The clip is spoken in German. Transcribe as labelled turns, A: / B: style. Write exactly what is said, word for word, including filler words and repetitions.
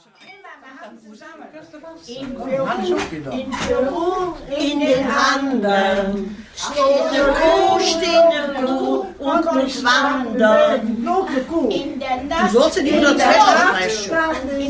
A: In Peru, in Peru, in den Anden, steht eine Kuh, steht eine Kuh und muss wandern. In der Nacht, du sollst die in der Nacht,